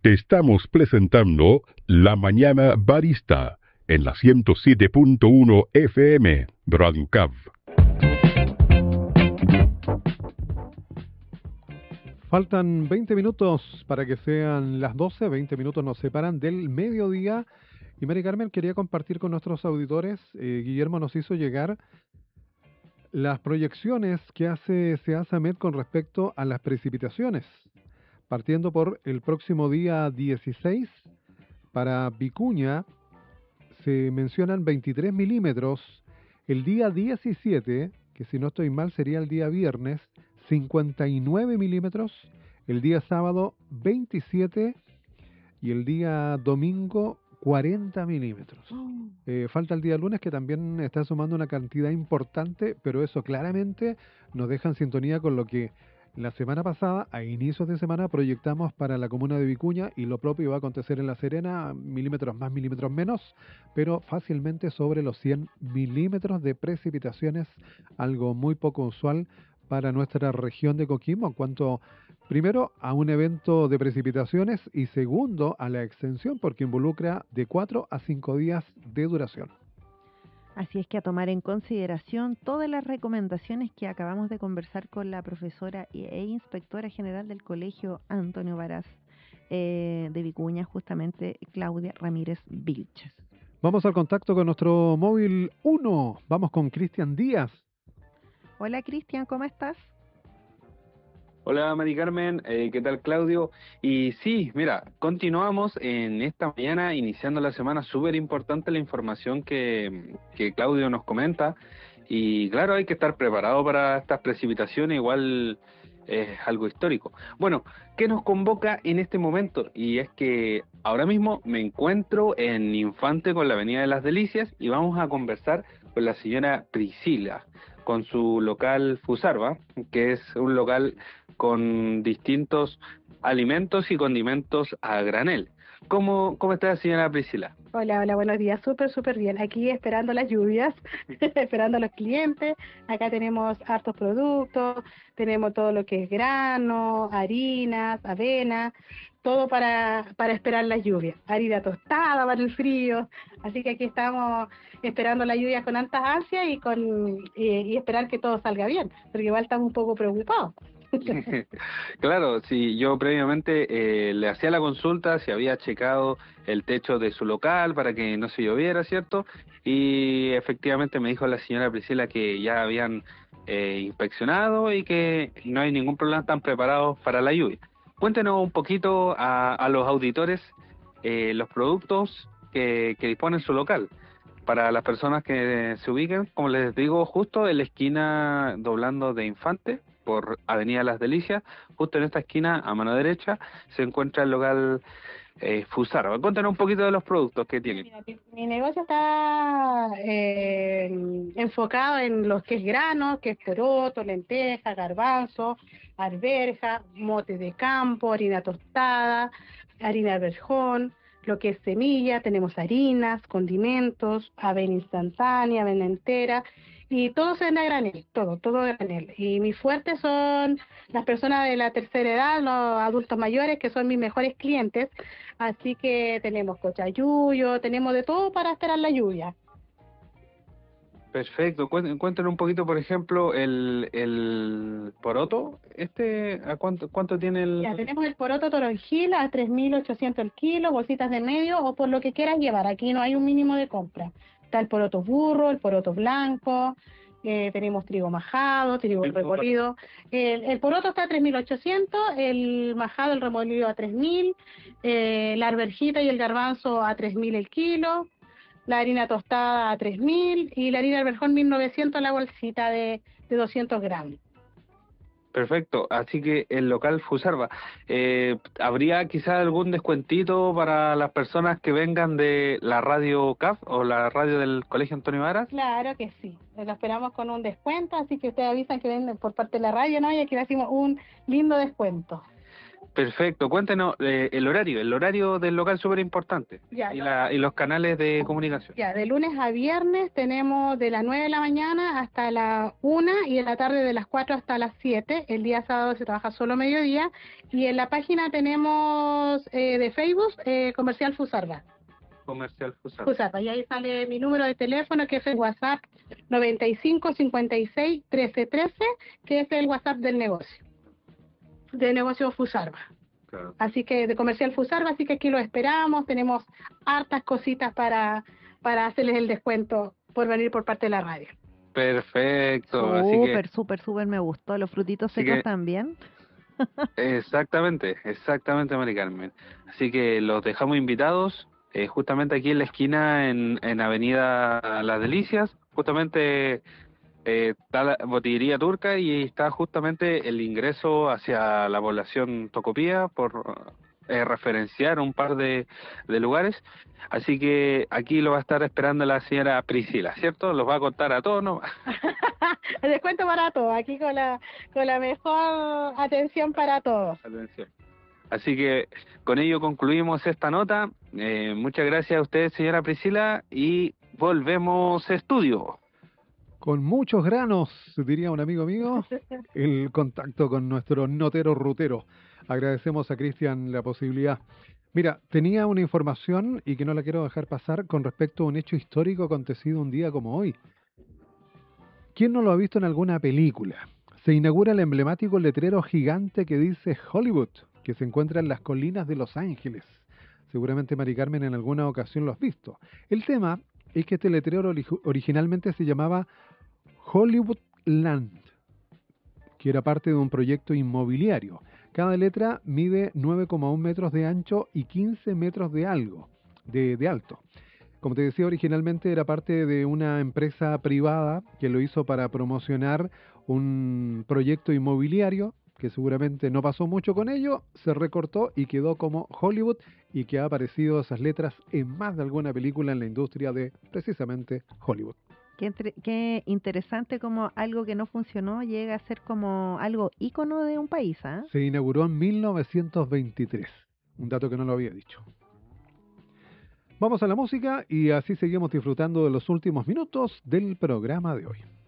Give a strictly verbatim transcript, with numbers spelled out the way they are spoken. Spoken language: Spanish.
Te estamos presentando La Mañana Barista en la ciento siete punto uno F M, Radio C A V. Faltan veinte minutos para que sean las doce, veinte minutos nos separan del mediodía. Y Mari Carmen, quería compartir con nuestros auditores, eh, Guillermo nos hizo llegar las proyecciones que hace SEASAMED con respecto a las precipitaciones. Partiendo por el próximo día dieciséis, para Vicuña se mencionan veintitrés milímetros. El día diecisiete, que si no estoy mal sería el día viernes, cincuenta y nueve milímetros. El día sábado, veintisiete. Y el día domingo, cuarenta milímetros. Eh, falta el día lunes, que también está sumando una cantidad importante, pero eso claramente nos deja en sintonía con lo que la semana pasada, a inicios de semana, proyectamos para la comuna de Vicuña, y lo propio va a acontecer en La Serena, milímetros más, milímetros menos, pero fácilmente sobre los cien milímetros de precipitaciones, algo muy poco usual para nuestra región de Coquimbo en cuanto, primero, a un evento de precipitaciones y segundo, a la extensión, porque involucra de cuatro a cinco días de duración. Así es que a tomar en consideración todas las recomendaciones que acabamos de conversar con la profesora e inspectora general del colegio Antonio Varas eh, de Vicuña, justamente Claudia Ramírez Vilches. Vamos al contacto con nuestro móvil uno. Vamos con Cristian Díaz. Hola Cristian, ¿cómo estás? Hola Mari Carmen, eh, ¿qué tal Claudio? Y sí, mira, continuamos en esta mañana, iniciando la semana, súper importante la información que, que Claudio nos comenta, y claro, hay que estar preparado para estas precipitaciones, igual es algo histórico. Bueno, ¿qué nos convoca en este momento? Y es que ahora mismo me encuentro en Infante con la Avenida de las Delicias, y vamos a conversar con la señora Priscila, con su local Fusarva, que es un local con distintos alimentos y condimentos a granel. ¿Cómo, cómo está la señora Priscila? Hola, hola, buenos días, súper, súper bien. Aquí esperando las lluvias, esperando a los clientes. Acá tenemos hartos productos, tenemos todo lo que es grano, harinas, avena, todo para, para esperar las lluvias. Harina tostada para el frío, así que aquí estamos esperando las lluvias con tantas ansias y, con, y, y esperar que todo salga bien, porque igual estamos un poco preocupados. Claro, si yo previamente eh, le hacía la consulta si había checado el techo de su local para que no se lloviera, ¿cierto? Y efectivamente me dijo la señora Priscila que ya habían eh, inspeccionado y que no hay ningún problema, están preparados para la lluvia. Cuéntenos un poquito a, a los auditores eh, los productos que, que dispone su local. Para las personas que se ubiquen, como les digo, justo en la esquina doblando de Infante, por Avenida Las Delicias, justo en esta esquina, a mano derecha, se encuentra el local eh, Fusarva. Cuéntanos un poquito de los productos que tienen. Mira, mi, mi negocio está eh, enfocado en los que es grano, que es poroto, lenteja, garbanzo, arveja, mote de campo, harina tostada, harina de verjón, lo que es semilla, tenemos harinas, condimentos, avena instantánea, avena entera, y todo se vende a granel, todo, todo a granel. Y mis fuertes son las personas de la tercera edad, los adultos mayores, que son mis mejores clientes, así que tenemos cochayuyo, tenemos de todo para esperar la lluvia. Perfecto, cuéntanos un poquito, por ejemplo, el, el poroto, este, ¿a cuánto, cuánto tiene el...? Ya tenemos el poroto toronjil a tres mil ochocientos el kilo, bolsitas de medio o por lo que quieras llevar, aquí no hay un mínimo de compra. Está el poroto burro, el poroto blanco, eh, tenemos trigo majado, trigo recorrido. El, el poroto está a tres mil ochocientos, el majado, el remolido a tres mil, eh, la arvejita y el garbanzo a tres mil el kilo, la harina tostada a tres mil y la harina del verjón mil novecientos la bolsita de, de doscientos gramos. Perfecto, así que el local Fusarva, eh, ¿habría quizás algún descuentito para las personas que vengan de la radio C A F o la radio del Colegio Antonio Varas? Claro que sí, lo esperamos con un descuento, así que ustedes avisan que venden por parte de la radio, ¿no? Y aquí le hacemos un lindo descuento. Perfecto, cuéntenos eh, el horario, el horario del local súper importante Ya, y, no. la, y los canales de comunicación. Ya, de lunes a viernes tenemos de las nueve de la mañana hasta la una y en la tarde de las cuatro hasta las siete. El día sábado se trabaja solo mediodía. Y en la página tenemos eh, de Facebook eh, Comercial Fusarba. Comercial Fusar. Fusarba. Y ahí sale mi número de teléfono, que es el WhatsApp noventa y cinco cincuenta y seis trece trece, que es el WhatsApp del negocio, de negocio Fusarba. Claro. Así que de Comercial Fusarba, así que aquí lo esperamos, tenemos hartas cositas para, para hacerles el descuento por venir por parte de la radio. Perfecto, así Súper, que súper, súper me gustó. Los frutitos así secos que- también. exactamente, exactamente, Mari Carmen. Así que los dejamos invitados, eh, justamente aquí en la esquina, en, en Avenida Las Delicias, justamente eh, está la botillería turca y está justamente el ingreso hacia la población Tocopía, por eh, referenciar un par de, de lugares. Así que aquí lo va a estar esperando la señora Priscila, ¿cierto? Los va a contar a todos, ¿no? El descuento para todos, aquí con la, con la mejor atención para todos. Atención. Así que con ello concluimos esta nota. Eh, muchas gracias a usted, señora Priscila, y volvemos a estudio. Con muchos granos, diría un amigo mío, el contacto con nuestro notero rutero. Agradecemos a Cristian la posibilidad. Mira, tenía una información y que no la quiero dejar pasar con respecto a un hecho histórico acontecido un día como hoy. ¿Quién no lo ha visto en alguna película? Se inaugura el emblemático letrero gigante que dice Hollywood, que se encuentra en las colinas de Los Ángeles. Seguramente Mari Carmen en alguna ocasión lo has visto. El tema es que este letrero ori- originalmente se llamaba Hollywoodland, que era parte de un proyecto inmobiliario. Cada letra mide nueve coma uno metros de ancho y quince metros de algo, de, de alto. Como te decía, originalmente era parte de una empresa privada que lo hizo para promocionar un proyecto inmobiliario, que seguramente no pasó mucho con ello, se recortó y quedó como Hollywood, y que ha aparecido esas letras en más de alguna película en la industria de precisamente Hollywood. Qué, entre- qué interesante como algo que no funcionó llega a ser como algo ícono de un país, ¿ah? Se inauguró en mil novecientos veintitrés, un dato que no lo había dicho. Vamos a la música y así seguimos disfrutando de los últimos minutos del programa de hoy.